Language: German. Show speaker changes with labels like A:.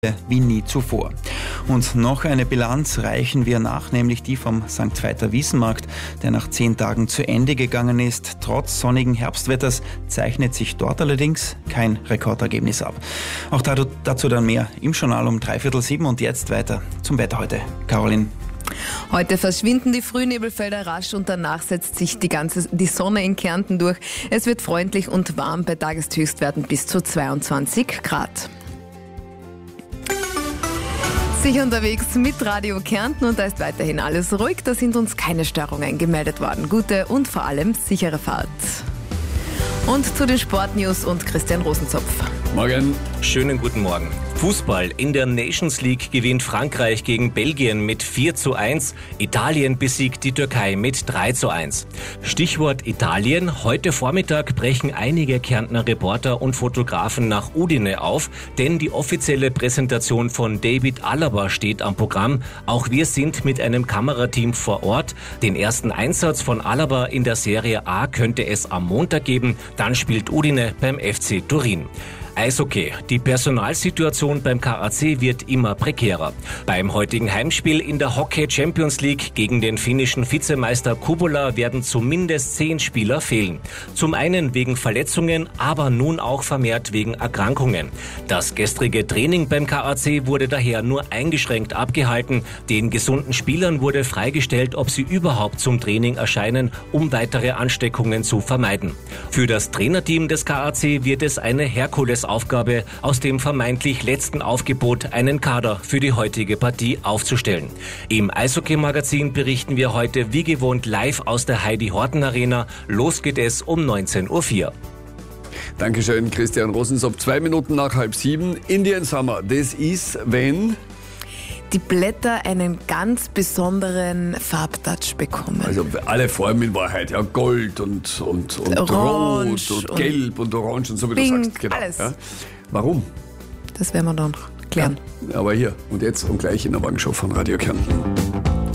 A: wie nie zuvor. Und noch eine Bilanz reichen wir nach, nämlich die vom St. Veiter Wiesenmarkt, der nach 10 Tagen zu Ende gegangen ist. Trotz sonnigen Herbstwetters zeichnet sich dort allerdings kein Rekordergebnis ab. Auch dazu dann mehr im Journal um 6:45 und jetzt weiter zum Wetter heute. Caroline.
B: Heute verschwinden die Frühnebelfelder rasch und danach setzt sich die Sonne in Kärnten durch. Es wird freundlich und warm, bei Tageshöchstwerten bis zu 22 Grad. Sicher unterwegs mit Radio Kärnten und da ist weiterhin alles ruhig. Da sind uns keine Störungen gemeldet worden. Gute und vor allem sichere Fahrt. Und zu den Sportnews und Christian Rosenzopf.
C: Morgen.
D: Schönen guten Morgen. Fußball. In der Nations League gewinnt Frankreich gegen Belgien mit 4:1. Italien besiegt die Türkei mit 3:1. Stichwort Italien. Heute Vormittag brechen einige Kärntner Reporter und Fotografen nach Udine auf, denn die offizielle Präsentation von David Alaba steht am Programm. Auch wir sind mit einem Kamerateam vor Ort. Den ersten Einsatz von Alaba in der Serie A könnte es am Montag geben. Dann spielt Udine beim FC Turin. Eishockey. Die Personalsituation beim KAC wird immer prekärer. Beim heutigen Heimspiel in der Hockey Champions League gegen den finnischen Vizemeister Kouvola werden zumindest 10 Spieler fehlen. Zum einen wegen Verletzungen, aber nun auch vermehrt wegen Erkrankungen. Das gestrige Training beim KAC wurde daher nur eingeschränkt abgehalten. Den gesunden Spielern wurde freigestellt, ob sie überhaupt zum Training erscheinen, um weitere Ansteckungen zu vermeiden. Für das Trainerteam des KAC wird es eine Herkulesaufgabe, aus dem vermeintlich letzten Aufgebot einen Kader für die heutige Partie aufzustellen. Im Eishockey-Magazin berichten wir heute wie gewohnt live aus der Heidi-Horten-Arena. Los geht es um 19:04 Uhr.
C: Dankeschön, Christian Rosenzopf. 2 Minuten nach 6:30. Indian Summer, das ist, wenn
B: die Blätter einen ganz besonderen Farbtouch bekommen.
C: Also alle Farben in Wahrheit, ja, Gold und
B: Orange
C: Rot und Gelb und Orange und so wie
B: Pink,
C: du sagst. Genau,
B: alles.
C: Ja. Warum?
B: Das werden wir dann noch klären.
C: Ja, aber hier und jetzt und gleich in der Morgenshow von Radio Kärnten.